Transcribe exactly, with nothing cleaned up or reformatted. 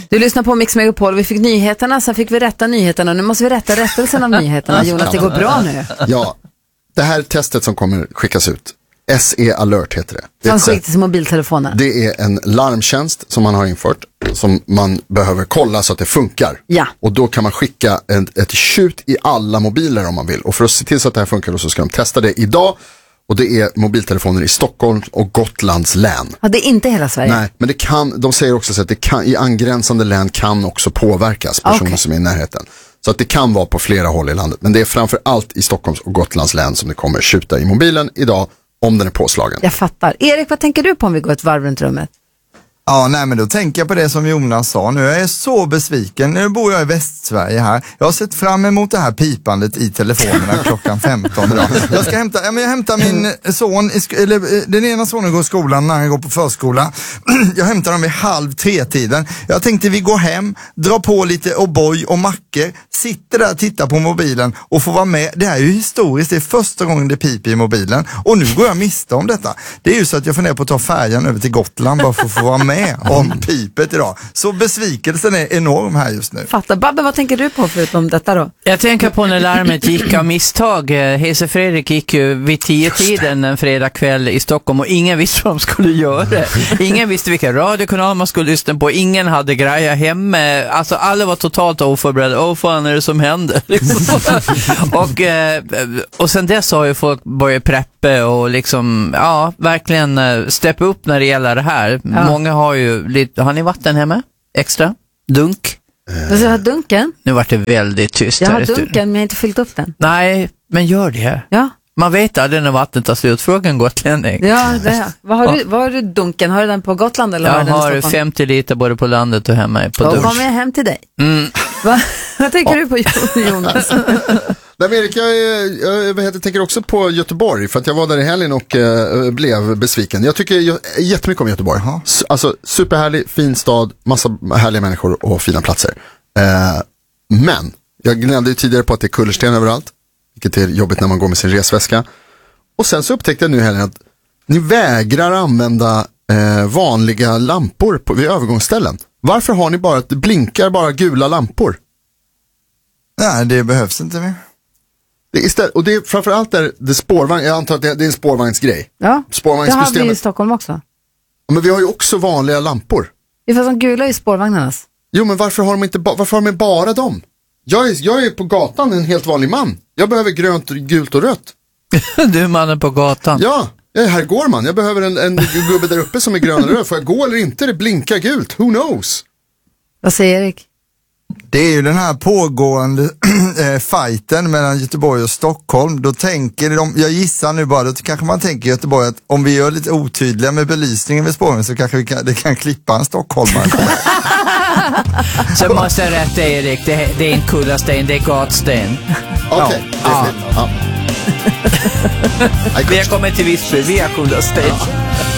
Du lyssnar på Mix Megapol. Vi fick nyheterna, sen fick vi rätta nyheterna. Nu måste vi rätta rättelsen av nyheterna. Jonas, det går bra nu. Ja, det här testet som kommer skickas ut, S E Alert heter det. Det Som skickas till mobiltelefonen. Det är en larmtjänst som man har infört, som man behöver kolla så att det funkar. Ja. Och då kan man skicka ett, ett tjut i alla mobiler om man vill. Och för att se till så att det här funkar då, så ska de testa det idag. Och det är mobiltelefoner i Stockholm och Gotlands län. Ja, det är inte hela Sverige. Nej, men det kan, de säger också så att det kan, i angränsande län kan också påverkas personer okay. som är i närheten. Så att det kan vara på flera håll i landet. Men det är framför allt i Stockholms och Gotlands län som det kommer tjuta i mobilen idag om den är påslagen. Jag fattar. Erik, vad tänker du på om vi går ett varv runt rummet? Ja, nej men då tänker jag på det som Jonas sa nu. Jag är så besviken. Nu bor jag i Västsverige här. Jag har sett fram emot det här pipandet i telefonerna klockan femton idag. Jag ska hämta, ja, men jag hämtar min son, i, eller den ena sonen går i skolan när han går på förskola. Jag hämtar dem vid halv tre tiden. Jag tänkte vi går hem, drar på lite O'boy och mackor, sitter där och tittar på mobilen och får vara med. Det här är ju historiskt, det är första gången det piper i mobilen. Och nu går jag miste om detta. Det är ju så att jag funderar på att ta färjan över till Gotland bara för att få vara med om pipet idag. Så besvikelsen är enorm här just nu. Fattar. Babbe, vad tänker du på förutom detta då? Jag tänker på när larmet gick av misstag. Hese Fredrik gick ju vid tio tiden en fredag kväll i Stockholm och ingen visste vad de skulle göra. Ingen visste vilka radiokanal man skulle lyssna på. Ingen hade grejer hemma. Alltså alla var totalt oförberedda. Åh fan är det som händer? och, och sen dess har ju folk börjat preppa och liksom, ja, verkligen steppa upp när det gäller det här. Ja. Många har ju lite, har ni vatten hemma? Extra? Dunk? Vad jag har dunken? Nu vart det väldigt tyst. Jag har dunken, men jag har inte fyllt upp den. Nej, men gör det. Ja. Man vet aldrig när vattnet tar slut. Frågan gotlänning. Ja, det är. Vad har, du, vad har du dunken? Har du den på Gotland eller jag har du den i har Stockholm? femtio liter både på landet och hemma på Då dusch. kommer jag hem till dig. Mm. Va? Vad tänker du på, Jonas? Nej, Erik, jag, jag, jag, jag tänker också på Göteborg, för att jag var där i helgen och uh, blev besviken. Jag tycker jag, jättemycket om Göteborg. Uh-huh. S- alltså superhärlig, fin stad, massa härliga människor och fina platser. Uh, men, jag gnällde ju tidigare på att det är kullersten överallt, vilket är jobbigt när man går med sin resväska. Och sen så upptäckte jag nu i helgen att ni vägrar använda uh, vanliga lampor på, vid övergångsställen. Varför har ni bara, det blinkar bara gula lampor? Nej, det behövs inte mer. Det är istället, och det är framförallt där det spårvagn, jag antar att det är en spårvagnsgrej. Ja, det har vi i Stockholm också. Men vi har ju också vanliga lampor. Det är fast de gula i spårvagnarnas. Jo, men varför har de inte ba- varför har de bara dem? Jag är, jag är på gatan en helt vanlig man. Jag behöver grönt, gult och rött. Du är mannen på gatan. Ja, här går man. Jag behöver en, en gubbe där uppe som är grön och röd. Får jag gå eller inte? Det blinkar gult. Who knows? Vad säger Erik? Det är ju den här pågående äh, fighten mellan Göteborg och Stockholm. Då tänker de, jag gissar nu bara, då kanske man tänker i Göteborg att om vi gör lite otydliga med belysningen vid spåren så kanske vi kan, det kan klippa en stockholmare. Så måste jag rätta Erik, det, det är en kullersten, det är gatsten. Okej, okay, ja. Det är ja. Vi har kommit till Visby, vi har kullersten. Ja.